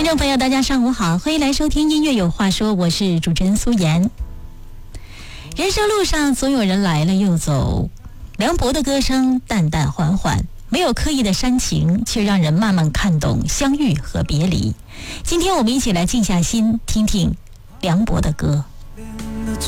众朋友大家上午好，欢迎来收听音乐有话说，我是主持人苏妍。人生路上总有人来了又走，梁博的歌声淡淡缓缓，没有刻意的煽情，却让人慢慢看懂相遇和别离。今天我们一起来静下心听听梁博的歌。